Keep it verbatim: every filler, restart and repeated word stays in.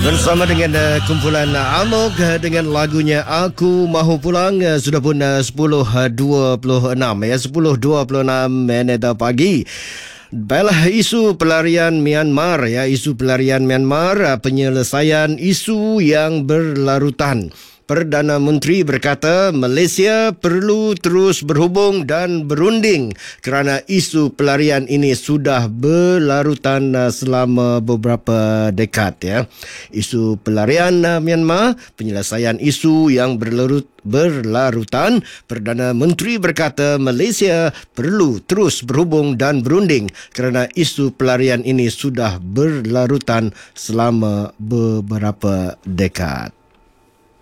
Bersama dengan uh, kumpulan uh, Amok uh, dengan lagunya Aku Mahu Pulang, uh, sudah pun uh, sepuluh dua puluh enam ya, sepuluh dua puluh enam minit pagi. Baiklah, isu pelarian Myanmar ya, isu pelarian Myanmar, uh, penyelesaian isu yang berlarutan. Perdana Menteri berkata Malaysia perlu terus berhubung dan berunding kerana isu pelarian ini sudah berlarutan selama beberapa dekad ya. Isu pelarian Myanmar, penyelesaian isu yang berlarut berlarutan. Perdana Menteri berkata Malaysia perlu terus berhubung dan berunding kerana isu pelarian ini sudah berlarutan selama beberapa dekad.